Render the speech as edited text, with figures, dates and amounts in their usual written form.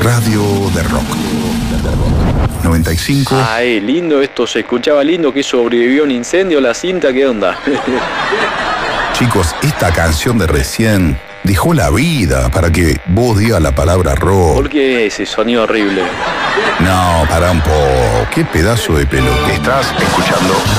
Radio de Rock. 95. Ay, lindo esto, se escuchaba lindo, que sobrevivió un incendio, la cinta, ¿qué onda? Chicos, esta canción de recién dejó la vida para que vos digas la palabra rock. ¿Por qué ese sonido horrible? No, para un poco. Qué pedazo de pelota. Estás escuchando